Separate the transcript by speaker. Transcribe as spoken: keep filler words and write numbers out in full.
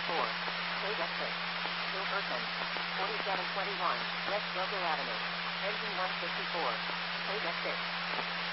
Speaker 1: four. Page exit. Hilberton. forty-seven twenty-one. West Broker Avenue. Engine one fifty-four. Page exit.